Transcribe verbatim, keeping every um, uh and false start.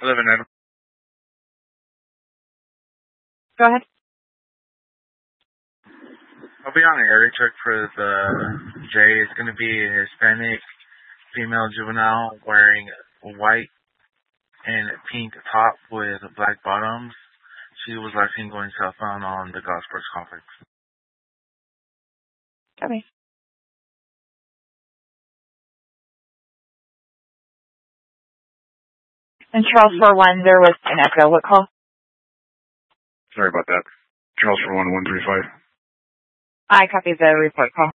eleven Adam. Go ahead. I'll be on an area check for the J. It's going to be a Hispanic female juvenile wearing white and pink top with black bottoms. She was last seen going southbound on the Gospers Complex. Okay. And Charles four one, there was an echo. What call? Sorry about that. Charles four one one three five. I copy the report call.